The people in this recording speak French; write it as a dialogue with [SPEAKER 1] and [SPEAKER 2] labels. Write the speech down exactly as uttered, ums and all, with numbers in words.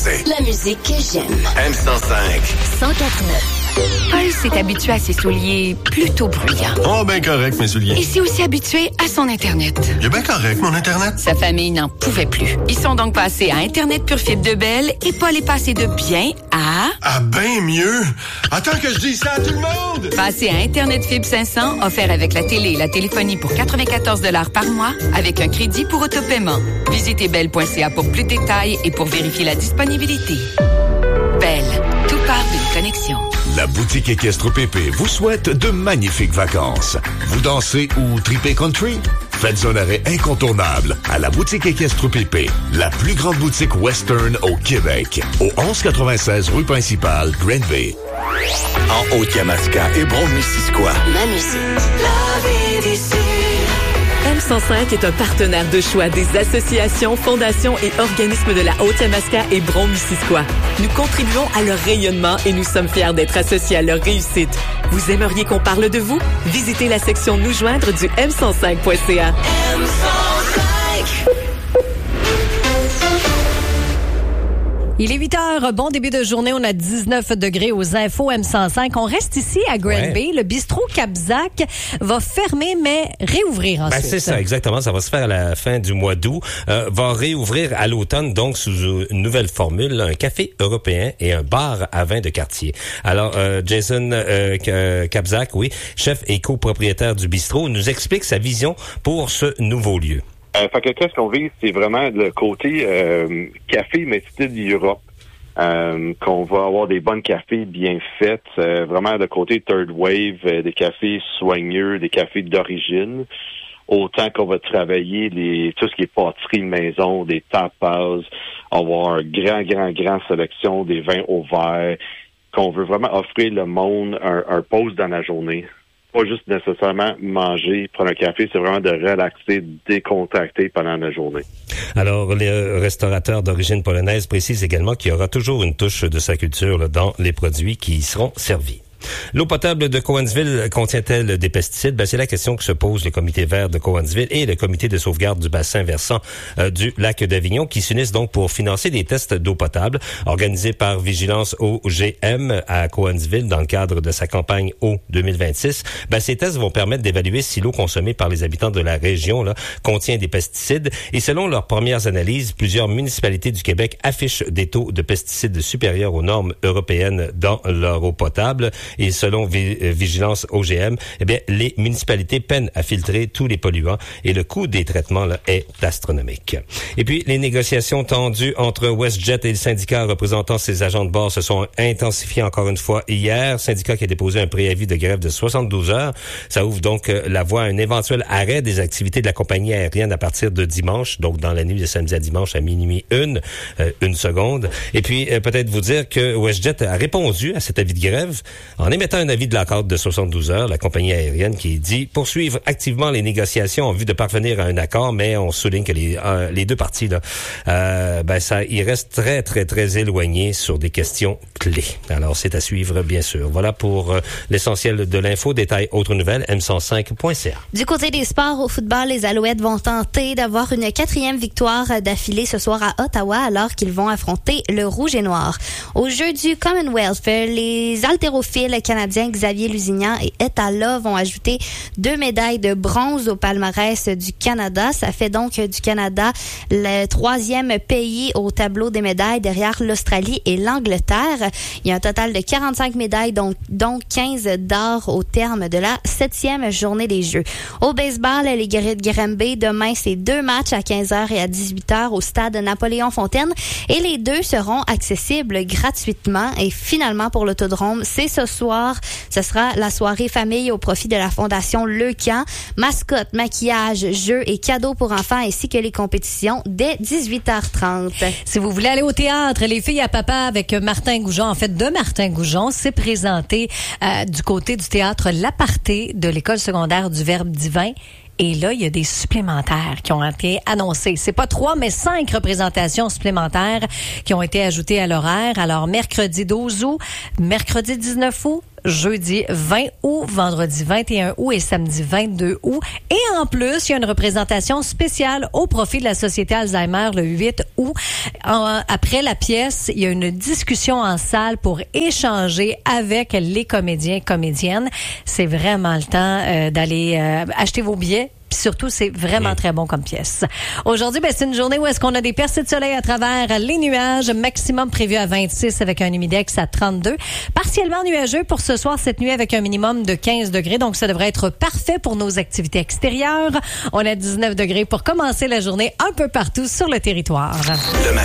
[SPEAKER 1] La musique que j'aime.
[SPEAKER 2] M cent cinq.
[SPEAKER 1] cent quatre neuf.
[SPEAKER 3] Paul s'est habitué à ses souliers plutôt bruyants.
[SPEAKER 2] Oh, ben correct, mes souliers.
[SPEAKER 3] Il s'est aussi habitué à son Internet.
[SPEAKER 2] Il est bien correct, mon Internet.
[SPEAKER 3] Sa famille n'en pouvait plus. Ils sont donc passés à Internet Pure Fibre de Bell et Paul est passé de bien à...
[SPEAKER 2] Ah, ben mieux. Attends que je dise ça à tout le monde.
[SPEAKER 3] Passé à Internet Fibre cinq cents, offert avec la télé et la téléphonie pour quatre-vingt-quatorze dollars par mois, avec un crédit pour autopaiement. Visitez bell point c a pour plus de détails et pour vérifier la disponibilité. Bell, tout part d'une connexion.
[SPEAKER 4] La boutique équestre P P vous souhaite de magnifiques vacances. Vous dansez ou tripez country? Faites un arrêt incontournable à la boutique équestre P P, la plus grande boutique western au Québec, au onze quatre-vingt-seize rue principale, Granby.
[SPEAKER 2] En Haute-Yamaska et Brome-Missisquoi.
[SPEAKER 1] Ma musique. La vie d'ici.
[SPEAKER 5] M cent cinq est un partenaire de choix des associations, fondations et organismes de la Haute-Yamaska et Brome-Missisquoi. Nous contribuons à leur rayonnement et nous sommes fiers d'être associés à leur réussite. Vous aimeriez qu'on parle de vous? Visitez la section Nous joindre du m cent cinq point c a.
[SPEAKER 1] M cent cinq.
[SPEAKER 6] Il est huit heures, bon début de journée, on a dix-neuf degrés aux infos M cent cinq. On reste ici à Granby. Ouais. Le bistrot Capzac va fermer, mais réouvrir ensuite.
[SPEAKER 7] Ben, c'est ça, exactement. Ça va se faire à la fin du mois d'août. Euh, va réouvrir à l'automne, donc, sous une nouvelle formule, un café européen et un bar à vin de quartier. Alors, euh, Jason euh, Capzac, oui, chef et copropriétaire du bistrot, nous explique sa vision pour ce nouveau lieu.
[SPEAKER 8] Euh, fait que qu'est-ce qu'on vise, c'est vraiment le côté euh, café, mais style Europe. Euh, qu'on va avoir des bonnes cafés bien faites, euh, vraiment le côté third wave, euh, des cafés soigneux, des cafés d'origine. Autant qu'on va travailler les tout ce qui est pâtisserie maison, des tapas, avoir une grand, grand, grand sélection des vins au verre, qu'on veut vraiment offrir le monde un, un pause dans la journée. Pas juste nécessairement manger, prendre un café, c'est vraiment de relaxer, décontracter pendant la journée.
[SPEAKER 7] Alors, le restaurateur d'origine polonaise précise également qu'il y aura toujours une touche de sa culture là, dans les produits qui y seront servis. L'eau potable de Cowansville contient-elle des pesticides? Ben, c'est la question que se pose le comité vert de Cowansville et le comité de sauvegarde du bassin versant euh, du lac d'Avignon qui s'unissent donc pour financer des tests d'eau potable organisés par Vigilance O G M à Cowansville dans le cadre de sa campagne Eau deux mille vingt-six. Ben, ces tests vont permettre d'évaluer si l'eau consommée par les habitants de la région là, contient des pesticides et selon leurs premières analyses, plusieurs municipalités du Québec affichent des taux de pesticides supérieurs aux normes européennes dans leur eau potable. Et selon Vigilance O G M, eh bien, les municipalités peinent à filtrer tous les polluants et le coût des traitements là, est astronomique. Et puis, les négociations tendues entre WestJet et le syndicat représentant ses agents de bord se sont intensifiées encore une fois hier. Syndicat qui a déposé un préavis de grève de soixante-douze heures. Ça ouvre donc la voie à un éventuel arrêt des activités de la compagnie aérienne à partir de dimanche, donc dans la nuit de samedi à dimanche à minuit une, euh, une seconde. Et puis, euh, peut-être vous dire que WestJet a répondu à cet avis de grève en émettant un avis de l'accord de soixante-douze heures, la compagnie aérienne qui dit poursuivre activement les négociations en vue de parvenir à un accord, mais on souligne que les, euh, les deux parties, là, euh, ben ça, ils restent très, très, très éloignés sur des questions clés. Alors, c'est à suivre, bien sûr. Voilà pour euh, l'essentiel de l'info. Détails, autres nouvelles, m cent cinq point c a.
[SPEAKER 9] Du côté des sports, au football, les Alouettes vont tenter d'avoir une quatrième victoire d'affilée ce soir à Ottawa, alors qu'ils vont affronter le Rouge et Noir. Au jeu du Commonwealth, les haltérophiles canadiens Xavier Lusignan et Etala vont ajouter deux médailles de bronze au palmarès du Canada. Ça fait donc du Canada le troisième pays au tableau des médailles derrière l'Australie et l'Angleterre. Il y a un total de quarante-cinq médailles, donc, dont quinze d'or au terme de la septième journée des Jeux. Au baseball, les Guerriers de Granby, demain, c'est deux matchs à quinze heures et à dix-huit heures au stade Napoléon-Fontaine et les deux seront accessibles gratuitement. Et finalement, pour l'autodrome, c'est ce soir. Ce sera la soirée famille au profit de la Fondation Leucan. Mascotte, maquillage, jeux et cadeaux pour enfants ainsi que les compétitions dès dix-huit heures trente.
[SPEAKER 6] Si vous voulez aller au théâtre, Les filles à papa avec Martin Goujon, en fait de Martin Goujon, c'est présenté euh, du côté du théâtre L'Aparté de l'école secondaire du Verbe divin. Et là, il y a des supplémentaires qui ont été annoncés. C'est pas trois, mais cinq représentations supplémentaires qui ont été ajoutées à l'horaire. Alors, mercredi douze août, mercredi dix-neuf août, jeudi vingt août, vendredi vingt et un août et samedi vingt-deux août. Et en plus, il y a une représentation spéciale au profit de la Société Alzheimer le huit août. En, après la pièce, il y a une discussion en salle pour échanger avec les comédiens et comédiennes. C'est vraiment le temps euh, d'aller euh, acheter vos billets. Puis surtout, c'est vraiment mmh. très bon comme pièce. Aujourd'hui, ben, c'est une journée où est-ce qu'on a des percées de soleil à travers les nuages. Maximum prévu à vingt-six avec un humidex à trente-deux. Partiellement nuageux pour ce soir, cette nuit avec un minimum de quinze degrés. Donc, ça devrait être parfait pour nos activités extérieures. On a dix-neuf degrés pour commencer la journée un peu partout sur le territoire.